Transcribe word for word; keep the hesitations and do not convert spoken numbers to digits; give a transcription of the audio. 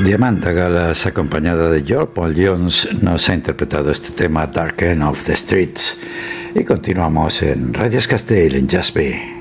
Diamanda Galas, acompañada de George Paul Jones, nos ha interpretado este tema Dark End of the Streets. Y continuamos en Radio Castell en Just Be.